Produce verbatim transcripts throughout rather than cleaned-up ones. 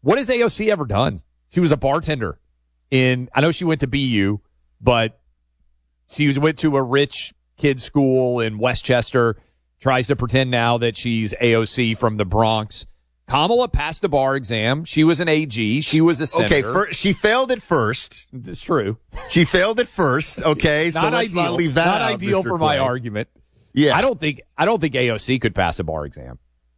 What has A O C ever done? She was a bartender in, I know she went to B U, but she was, went to a rich kids school in Westchester, tries to pretend now that she's A O C from the Bronx. Kamala passed the bar exam. She was an A G. She was a senator. Okay, for, she failed at first. It's true. She failed at first. Okay, so not let's ideal. not leave that Not out, ideal Mister for Clay. my argument. Yeah. I don't think I don't think A O C could pass a bar exam.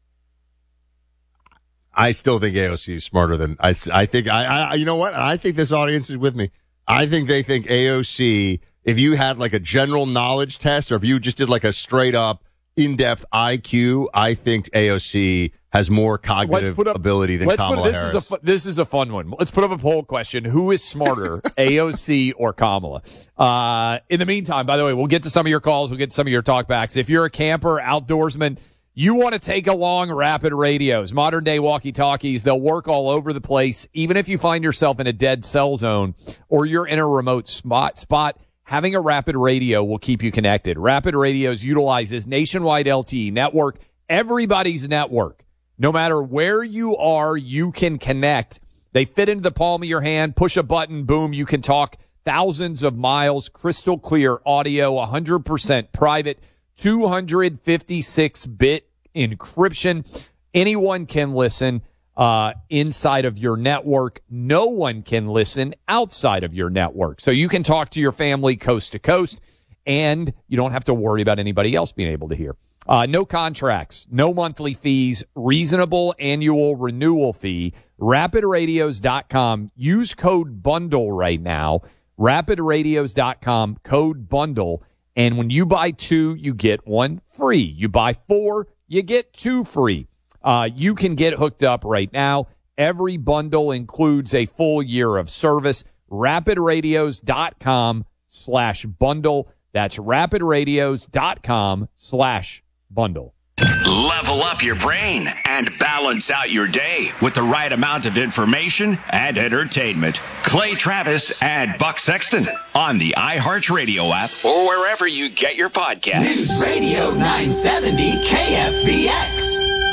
I still think A O C is smarter than I. I think I, I. You know what? I think this audience is with me. I think they think A O C. If you had like a general knowledge test, or if you just did like a straight up in-depth I Q, I think A O C has more cognitive up, ability than let's Kamala put, this Harris. Is a, this is a fun one. Let's put up a poll question. Who is smarter, A O C or Kamala? Uh, in the meantime, by the way, we'll get to some of your calls. We'll get to some of your talkbacks. If you're a camper, outdoorsman, you want to take along Rapid Radios, modern day walkie-talkies. They'll work all over the place. Even if you find yourself in a dead cell zone or you're in a remote spot, spot, having a Rapid Radio will keep you connected. Rapid Radios utilizes nationwide L T E network, everybody's network. No matter where you are, you can connect. They fit into the palm of your hand, push a button, boom, you can talk thousands of miles, crystal clear audio, one hundred percent private, two fifty-six bit encryption. Anyone can listen uh, inside of your network. No one can listen outside of your network. So you can talk to your family coast to coast, and you don't have to worry about anybody else being able to hear. Uh, no contracts, no monthly fees, reasonable annual renewal fee. rapid radios dot com. Use code BUNDLE right now. rapid radios dot com, code BUNDLE. And when you buy two, you get one free. You buy four, you get two free. Uh, you can get hooked up right now. Every bundle includes a full year of service. rapid radios dot com slash bundle. That's rapid radios dot com slash bundle. Level up your brain and balance out your day with the right amount of information and entertainment. Clay Travis and Buck Sexton on the iHeartRadio app or wherever you get your podcasts. News Radio nine seventy K F B X.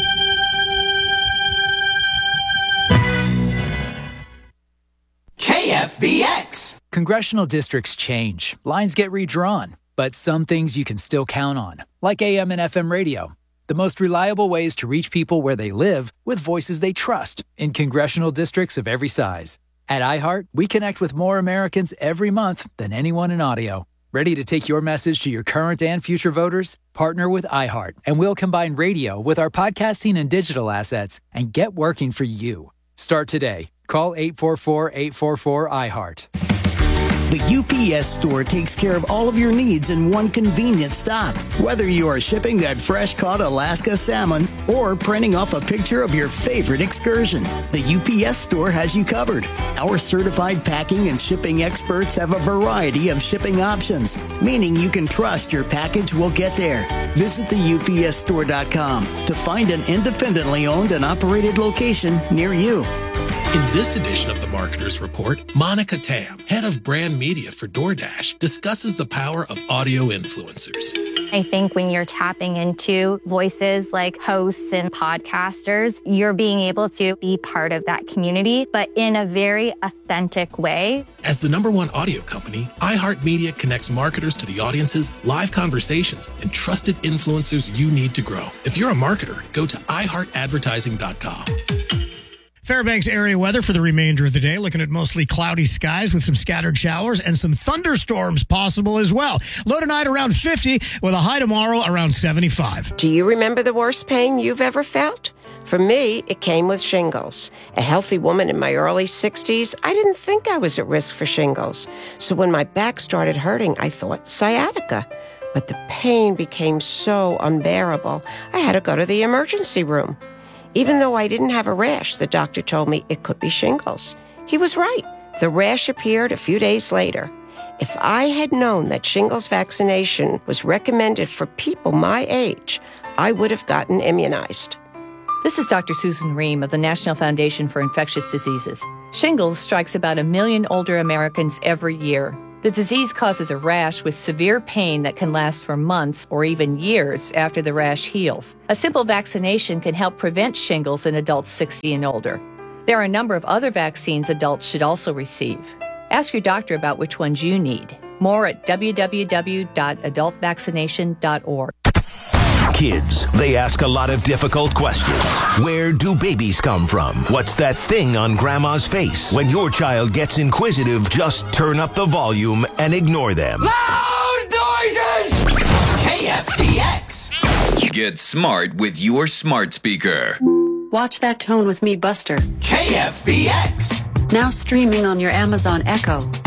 K F B X. Congressional districts change. Lines get redrawn. But some things you can still count on, like A M and F M radio. The most reliable ways to reach people where they live with voices they trust in congressional districts of every size. At iHeart, we connect with more Americans every month than anyone in audio. Ready to take your message to your current and future voters? Partner with iHeart, and we'll combine radio with our podcasting and digital assets and get working for you. Start today. Call eight four four, eight four four, iHeart. The U P S store takes care of all of your needs in one convenient stop. Whether you are shipping that fresh-caught Alaska salmon or printing off a picture of your favorite excursion, the U P S store has you covered. Our certified packing and shipping experts have a variety of shipping options, meaning you can trust your package will get there. Visit the U P S store dot com to find an independently owned and operated location near you. In this edition of the Marketer's Report, Monica Tam, head of brand media for DoorDash, discusses the power of audio influencers. I think when you're tapping into voices like hosts and podcasters, you're being able to be part of that community, but in a very authentic way. As the number one audio company, iHeartMedia connects marketers to the audiences, live conversations, and trusted influencers you need to grow. If you're a marketer, go to i heart advertising dot com. Fairbanks area weather for the remainder of the day. Looking at mostly cloudy skies with some scattered showers and some thunderstorms possible as well. Low tonight around fifty with a high tomorrow around seventy-five. Do you remember the worst pain you've ever felt? For me, it came with shingles. A healthy woman in my early sixties, I didn't think I was at risk for shingles. So when my back started hurting, I thought sciatica. But the pain became so unbearable, I had to go to the emergency room. Even though I didn't have a rash, the doctor told me it could be shingles. He was right. The rash appeared a few days later. If I had known that shingles vaccination was recommended for people my age, I would have gotten immunized. This is Doctor Susan Ream of the National Foundation for Infectious Diseases. Shingles strikes about a million older Americans every year. The disease causes a rash with severe pain that can last for months or even years after the rash heals. A simple vaccination can help prevent shingles in adults sixty and older. There are a number of other vaccines adults should also receive. Ask your doctor about which ones you need. More at w w w dot adult vaccination dot org. Kids, they ask a lot of difficult questions. Where do babies come from? What's that thing on grandma's face? When your child gets inquisitive, just turn up the volume and ignore them. Loud noises! K F B X. Get smart with your smart speaker. Watch That Tone with me, Buster. K F B X. Now streaming on your Amazon Echo.